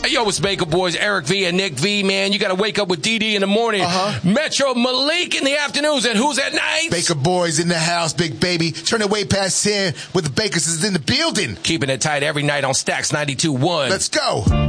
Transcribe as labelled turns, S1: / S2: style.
S1: Hey, yo, it's Baker Boys, Eric V and Nick V, man. You got to wake up with DD in the morning. Metro Malik in the afternoons, and who's at night?
S2: Baker Boys in the house, big baby. Turn it way past 10 with the Bakers is in the building.
S1: Keeping it tight every night on Stacks 92.1.
S2: Let's go.